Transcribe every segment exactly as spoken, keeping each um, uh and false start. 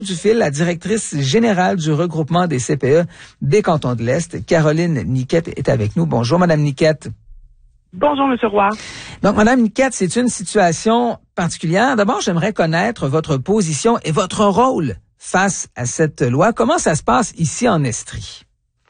Du fil, la directrice générale du regroupement des C P E des cantons de l'Est, Caroline Niquette, est avec nous. Bonjour, Madame Niquette. Bonjour, Monsieur Roy. Donc, Madame Niquette, c'est une situation particulière. D'abord, j'aimerais connaître votre position et votre rôle face à cette loi. Comment ça se passe ici en Estrie?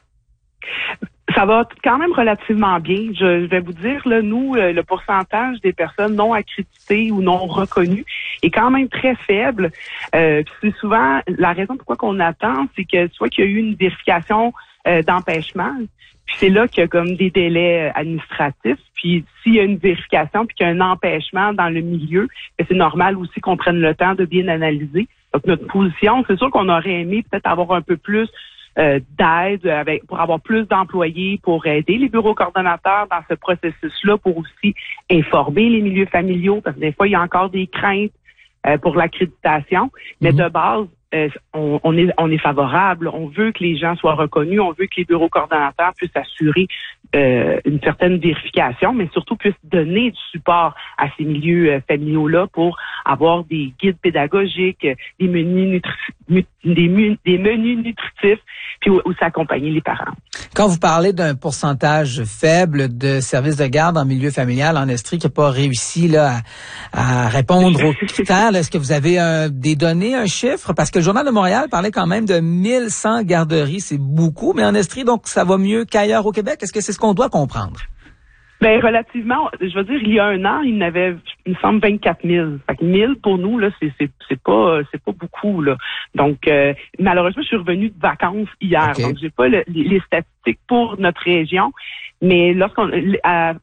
Ça va quand même relativement bien. Je vais vous dire, là, nous, le pourcentage des personnes non accréditées ou non reconnues est quand même très faible. Euh, c'est souvent la raison pourquoi qu'on attend, c'est que soit qu'il y a eu une vérification euh, d'empêchement, puis c'est là qu'il y a comme des délais administratifs. Puis s'il y a une vérification puis qu'il y a un empêchement dans le milieu, c'est normal aussi qu'on prenne le temps de bien analyser. Donc notre position, c'est sûr qu'on aurait aimé peut-être avoir un peu plus Euh, d'aide avec pour avoir plus d'employés pour aider les bureaux coordonnateurs dans ce processus-là, pour aussi informer les milieux familiaux, parce que des fois, il y a encore des craintes euh, pour l'accréditation. Mm-hmm. Mais de base, euh, on, on est on est favorable. On veut que les gens soient reconnus, on veut que les bureaux coordonnateurs puissent assurer euh, une certaine vérification, mais surtout puissent donner du support à ces milieux euh, familiaux-là pour avoir des guides pédagogiques, des menus nutri- des, mu- des menus nutritifs, puis aussi accompagner les parents. Quand vous parlez d'un pourcentage faible de services de garde en milieu familial en Estrie qui n'a pas réussi là à, à répondre aux critères, est-ce que vous avez un, des données, un chiffre? Parce que le Journal de Montréal parlait quand même de mille cent garderies, c'est beaucoup, mais en Estrie, donc ça va mieux qu'ailleurs au Québec. Est-ce que c'est ce qu'on doit comprendre? Ben relativement, je veux dire, il y a un an, il y en avait, il me semble, vingt-quatre mille. Fait que mille pour nous là, c'est c'est c'est pas c'est pas beaucoup là. Donc euh, malheureusement, je suis revenue de vacances hier, okay. Donc j'ai pas le, les, les statistiques pour notre région, mais lorsqu'on à,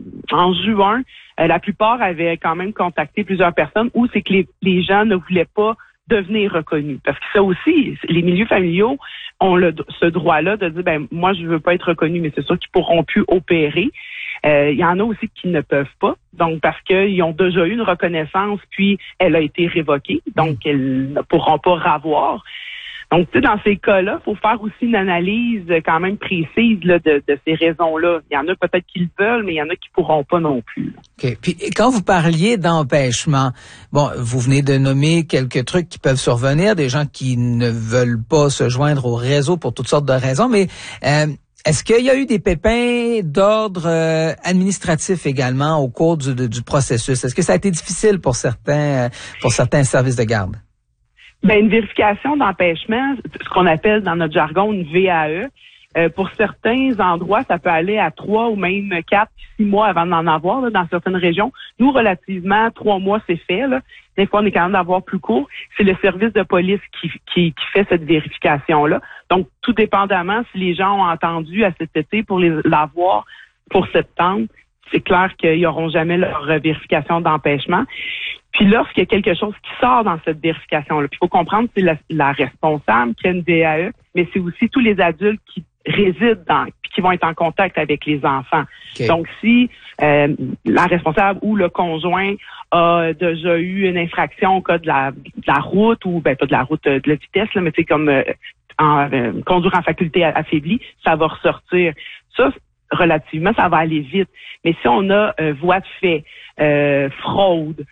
en juin, euh, la plupart avaient quand même contacté plusieurs personnes où c'est que les, les gens ne voulaient pas devenir reconnus. Parce que ça aussi, les milieux familiaux ont le, ce droit-là de dire, ben moi, je veux pas être reconnu, mais c'est sûr qu'ils pourront plus opérer. Euh, il y en a aussi qui ne peuvent pas, donc parce qu'ils ont déjà eu une reconnaissance, puis elle a été révoquée, donc elles ne pourront pas ravoir. Donc, tu sais, dans ces cas-là, il faut faire aussi une analyse quand même précise là, de, de ces raisons-là. Il y en a peut-être qui le veulent, mais il y en a qui pourront pas non plus. OK. Puis, quand vous parliez d'empêchement, bon, vous venez de nommer quelques trucs qui peuvent survenir, des gens qui ne veulent pas se joindre au réseau pour toutes sortes de raisons, mais euh, est-ce qu'il y a eu des pépins d'ordre euh, administratif également au cours du, du, du processus? Est-ce que ça a été difficile pour certains, pour certains services de garde? Ben, une vérification d'empêchement, ce qu'on appelle dans notre jargon une V A E, euh, pour certains endroits, ça peut aller à trois ou même quatre, six mois avant d'en avoir là, dans certaines régions. Nous, relativement, trois mois, c'est fait. Là. Des fois, on est capable d'avoir plus court. C'est le service de police qui, qui, qui fait cette vérification-là. Donc, tout dépendamment, si les gens ont entendu à cet été pour les l'avoir pour septembre, c'est clair qu'ils n'auront jamais leur vérification d'empêchement. Puis lorsqu'il y a quelque chose qui sort dans cette vérification-là, puis il faut comprendre que c'est la, la responsable qui a une V A E, mais c'est aussi tous les adultes qui résident dans, puis qui vont être en contact avec les enfants. Okay. Donc si euh, la responsable ou le conjoint a déjà eu une infraction au cas de la, de la route, ou ben pas de la route, de la vitesse, là, mais c'est comme euh, en, euh, conduire en faculté affaiblie, ça va ressortir. Ça, relativement, ça va aller vite. Mais si on a euh, voie de fait, euh, fraude,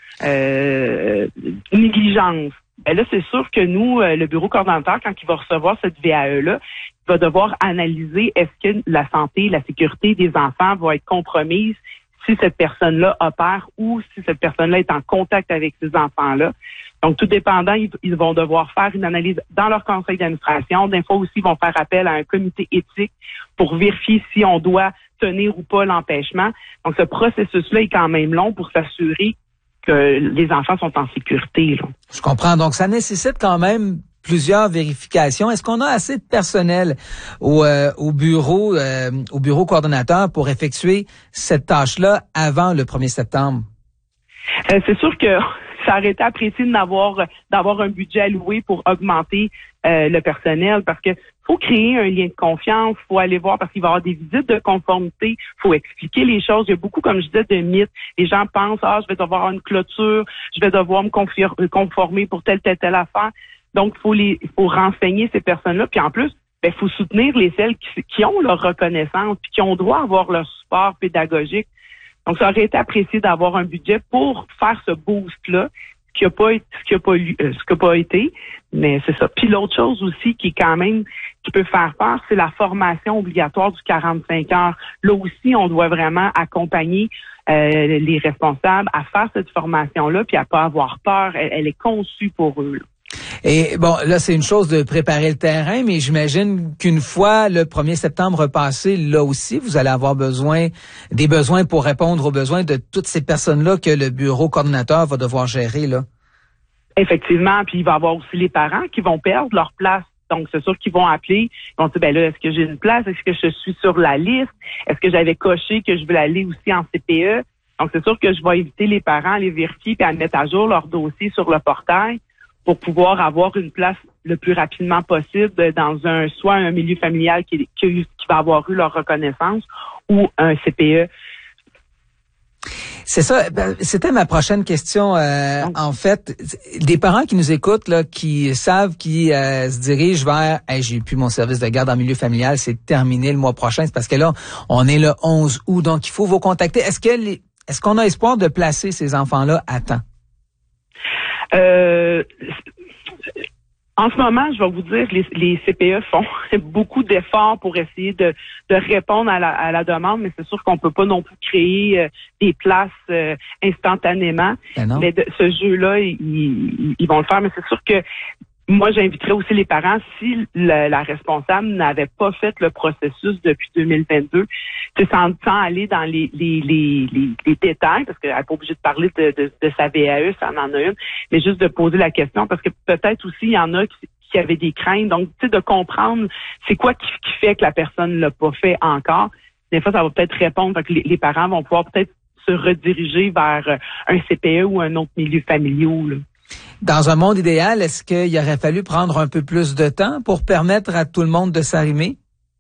euh, négligence, ben là, c'est sûr que nous, euh, le bureau coordonnateur, quand il va recevoir cette V A E-là, il va devoir analyser est-ce que la santé, la sécurité des enfants va être compromise si cette personne-là opère ou si cette personne-là est en contact avec ces enfants-là. Donc, tout dépendant, ils, ils vont devoir faire une analyse dans leur conseil d'administration. Des fois aussi, ils vont faire appel à un comité éthique pour vérifier si on doit tenir ou pas l'empêchement. Donc, ce processus-là est quand même long pour s'assurer que les enfants sont en sécurité. Là. Je comprends. Donc, ça nécessite quand même plusieurs vérifications. Est-ce qu'on a assez de personnel au, euh, au bureau, euh, au bureau coordonnateur pour effectuer cette tâche-là avant le premier septembre? Euh, c'est sûr que ça aurait été apprécié d'avoir d'avoir un budget alloué pour augmenter euh, le personnel, parce que faut créer un lien de confiance, faut aller voir, parce qu'il va y avoir des visites de conformité, faut expliquer les choses. Il y a beaucoup, comme je disais, de mythes. Les gens pensent, ah, je vais devoir avoir une clôture, je vais devoir me conformer pour telle, telle, telle affaire. Donc, faut les, faut renseigner ces personnes-là. Puis en plus, ben, faut soutenir les celles qui, qui ont leur reconnaissance, puis qui ont droit à avoir leur support pédagogique. Donc, ça aurait été apprécié d'avoir un budget pour faire ce boost-là. ce qui a pas ce qui a pas euh, ce qui a pas été, mais c'est ça. Puis l'autre chose aussi qui est quand même qui peut faire peur, c'est la formation obligatoire du quarante-cinq heures. Là aussi, on doit vraiment accompagner euh, les responsables à faire cette formation-là, puis à pas avoir peur. Elle, elle est conçue pour eux, là. Et bon, là, c'est une chose de préparer le terrain, mais j'imagine qu'une fois le premier septembre passé, là aussi, vous allez avoir besoin des besoins pour répondre aux besoins de toutes ces personnes-là que le bureau coordinateur va devoir gérer, là. Effectivement, puis il va y avoir aussi les parents qui vont perdre leur place. Donc, c'est sûr qu'ils vont appeler, ils vont dire, ben là, est-ce que j'ai une place? Est-ce que je suis sur la liste? Est-ce que j'avais coché que je veux aller aussi en C P E? Donc, c'est sûr que je vais inviter les parents à les vérifier et à mettre à jour leur dossier sur le portail pour pouvoir avoir une place le plus rapidement possible dans un soit un milieu familial qui, qui, qui va avoir eu leur reconnaissance ou un C P E. C'est ça. C'était ma prochaine question. Euh, en fait, des parents qui nous écoutent, là, qui savent, qui euh, se dirigent vers hey, j'ai plus mon service de garde en milieu familial, c'est terminé le mois prochain. C'est parce que là, on est le onze août, donc il faut vous contacter. Est-ce que les, est-ce qu'on a espoir de placer ces enfants-là à temps? Euh, en ce moment, je vais vous dire, les, les C P E font beaucoup d'efforts pour essayer de, de répondre à la, à la demande, mais c'est sûr qu'on peut pas non plus créer euh, des places euh, instantanément. Ben mais de, ce jeu-là, ils, ils, ils vont le faire, mais c'est sûr que moi, j'inviterais aussi les parents, si la, la responsable n'avait pas fait le processus depuis deux mille vingt-deux, sans, sans aller dans les, les, les, les, les détails, parce qu'elle n'est pas obligée de parler de, de, de sa V A E, ça en a une, mais juste de poser la question, parce que peut-être aussi, il y en a qui, qui avaient des craintes. Donc, tu sais, de comprendre c'est quoi qui, qui fait que la personne ne l'a pas fait encore. Des fois, ça va peut-être répondre, parce que les, les parents vont pouvoir peut-être se rediriger vers un C P E ou un autre milieu familial, là. Dans un monde idéal, est-ce qu'il aurait fallu prendre un peu plus de temps pour permettre à tout le monde de s'arrimer?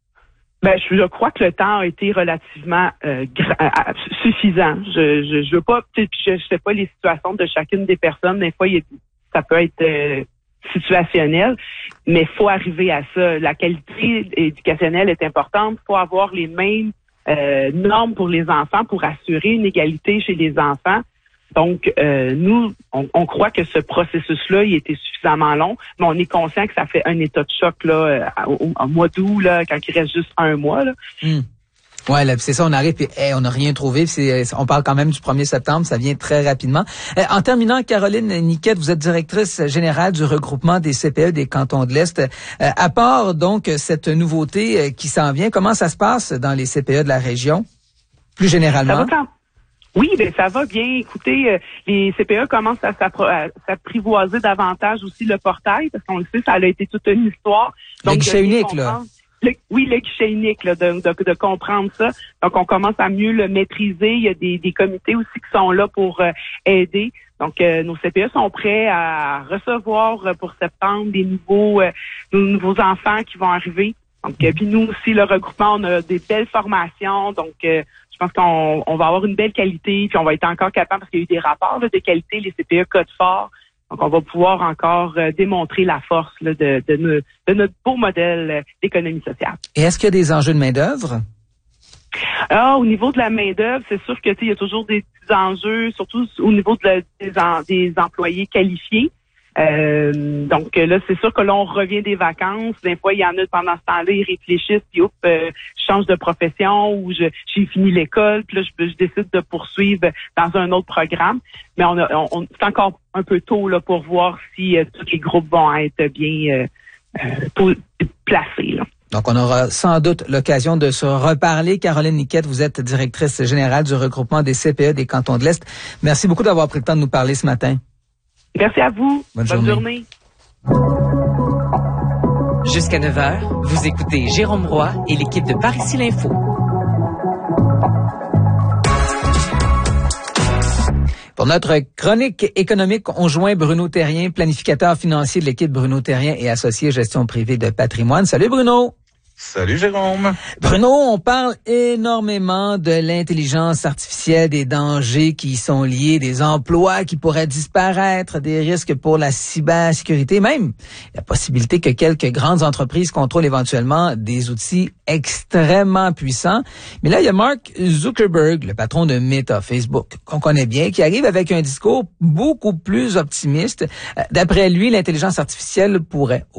Ben, je, je crois que le temps a été relativement euh, gra- suffisant. Je, je, je veux pas, puis je, je sais pas les situations de chacune des personnes. Des fois, il y a, ça peut être euh, situationnel, mais faut arriver à ça. La qualité éducationnelle est importante. Faut avoir les mêmes euh, normes pour les enfants pour assurer une égalité chez les enfants. Donc, euh, nous, on, on croit que ce processus-là, il était suffisamment long, mais on est conscient que ça fait un état de choc là, au, au mois d'août, là, quand il reste juste un mois. Là. Mmh. Ouais, là, c'est ça, on arrive et hey, on n'a rien trouvé. C'est, on parle quand même du premier septembre, ça vient très rapidement. Euh, en terminant, Caroline Niquette, vous êtes directrice générale du regroupement des C P E des cantons de l'Est. Euh, à part donc cette nouveauté euh, qui s'en vient, comment ça se passe dans les C P E de la région, plus généralement? Ça va quand... Oui, ben ça va bien. Écoutez, euh, les C P E commencent à, s'appro- à s'apprivoiser davantage aussi le portail, parce qu'on le sait, ça a été toute une histoire. Donc, le guichet unique, là. Le, oui, le guichet unique, là, de, de, de comprendre ça. Donc, on commence à mieux le maîtriser. Il y a des, des comités aussi qui sont là pour euh, aider. Donc, euh, nos C P E sont prêts à recevoir euh, pour septembre des nouveaux, euh, nos nouveaux enfants qui vont arriver. Donc, euh, puis nous aussi, le regroupement, on a des belles formations. Donc, euh, je pense qu'on on va avoir une belle qualité, puis on va être encore capable, parce qu'il y a eu des rapports là, de qualité, les C P E code fort. Donc, on va pouvoir encore euh, démontrer la force là, de, de, de, de notre beau modèle euh, d'économie sociale. Et est-ce qu'il y a des enjeux de main-d'œuvre? Ah, au niveau de la main-d'œuvre, c'est sûr que il y a toujours des petits enjeux, surtout au niveau de la, des, en, des employés qualifiés. Euh, donc là, c'est sûr que là, on revient des vacances. Des fois, il y en a pendant ce temps-là, ils réfléchissent, puis hop, euh, je change de profession ou je, j'ai fini l'école, puis là, je, je décide de poursuivre dans un autre programme. Mais on, a, on c'est encore un peu tôt là pour voir si euh, tous les groupes vont être bien euh, euh, placés, là. Donc, on aura sans doute l'occasion de se reparler. Caroline Niquette, vous êtes directrice générale du regroupement des C P E des cantons de l'Est. Merci beaucoup d'avoir pris le temps de nous parler ce matin. Merci à vous. Bonne, Bonne journée. journée. Jusqu'à neuf heures, vous écoutez Jérôme Roy et l'équipe de Par ici l'info. Pour notre chronique économique, on joint Bruno Terrien, planificateur financier de l'équipe Bruno Terrien et associé gestion privée de patrimoine. Salut Bruno! Salut Jérôme. Bruno, on parle énormément de l'intelligence artificielle, des dangers qui y sont liés, des emplois qui pourraient disparaître, des risques pour la cybersécurité, même la possibilité que quelques grandes entreprises contrôlent éventuellement des outils extrêmement puissants. Mais là, il y a Mark Zuckerberg, le patron de Meta, Facebook, qu'on connaît bien, qui arrive avec un discours beaucoup plus optimiste. D'après lui, l'intelligence artificielle pourrait